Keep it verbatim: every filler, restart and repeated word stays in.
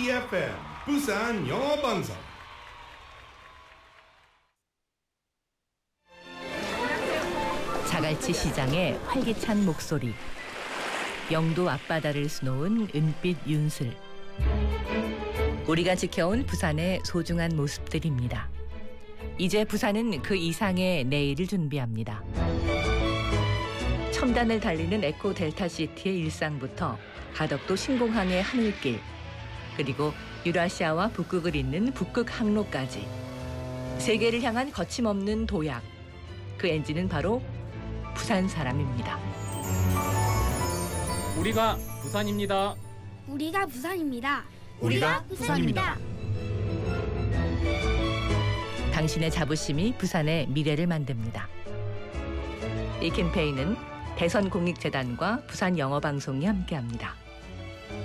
이에프엠 부산 영어 방송. 자갈치 시장의 활기찬 목소리, 영도 앞바다를 수놓은 은빛 윤슬, 우리가 지켜온 부산의 소중한 모습들입니다. 이제 부산은 그 이상의 내일을 준비합니다. 첨단을 달리는 에코 델타시티의 일상부터 가덕도 신공항의 하늘길, 그리고 유라시아와 북극을 잇는 북극 항로까지 세계를 향한 거침없는 도약, 그 엔진은 바로 부산 사람입니다. 우리가 부산입니다. 우리가 부산입니다. 우리가 부산입니다. 당신의 자부심이 부산의 미래를 만듭니다. 이 캠페인은 대선공익재단과 부산영어방송이 함께합니다.